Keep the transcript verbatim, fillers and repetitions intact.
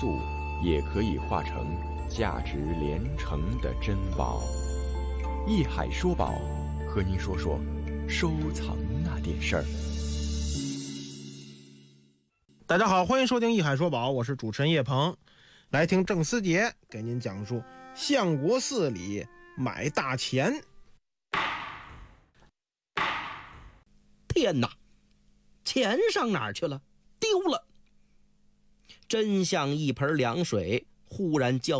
素，也可以化成价值连城的珍宝。一海说宝，和您说说收藏那点事儿。 大家好，欢迎收听一海说宝，我是主持人叶鹏。来听郑思杰给您讲述相国寺里买大钱。 天哪，钱上哪儿去了？丢了！真像一盆凉水忽然浇